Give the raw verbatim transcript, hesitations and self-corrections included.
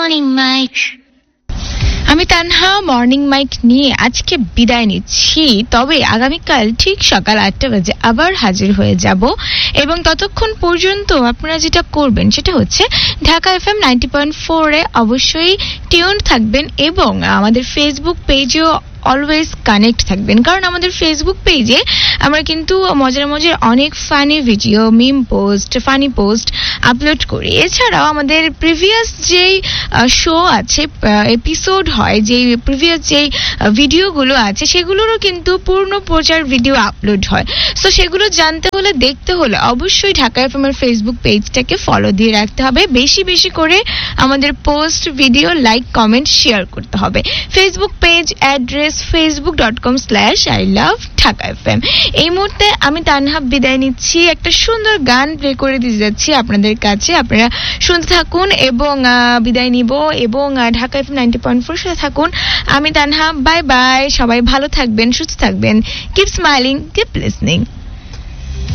Morning mic আমি Tanha morning mic নিয়ে আজকে বিদায় নিচ্ছি। তবে আগামীকাল ঠিক সকাল আটটা বাজে আবার হাজির হয়ে যাব এবং ততক্ষণ পর্যন্ত আপনারা যেটা করবেন সেটা হচ্ছে Dhaka FM ninety point four এ অবশ্যই টিউন থাকবেন এবং আমাদের ফেসবুক পেজেও অলওয়েজ কানেক্ট থাকবেন, কারণ আমাদের ফেসবুক পেজে আমরা কিন্তু মজার মজার অনেক ফানি ভিডিও, মিম পোস্ট, ফানি পোস্ট আপলোড করি। এছাড়াও আমাদের প্রিভিয়াস যেই শো আছে, এপিসোড হয়, যেই প্রিভিয়াস যেই ভিডিওগুলো আছে সেগুলোরও কিন্তু পূর্ণ প্রচার ভিডিও আপলোড হয়। সো সেগুলো জানতে হলে, দেখতে হলে অবশ্যই ঢাকা এফএম এর ফেসবুক পেজটাকে ফলো দিয়ে রাখতে হবে। বেশি বেশি করে আমাদের post, video like, comment, share করতে হবে। Facebook page address Facebook dot com slash I love Dhaka FM. এই মুহূর্তে আমি তানহা বিদায় নিচ্ছি, একটা সুন্দর গান প্লে করে দিয়ে যাচ্ছি আপনাদের কাছে। আপনারা শুনতে থাকুন এবং বিদায় নিব এবং Dhaka FM ninety point four সাথে থাকুন। আমি তানহা, বাই বাই। সবাই ভালো থাকবেন, সুস্থ থাকবেন। Keep smiling, keep listening.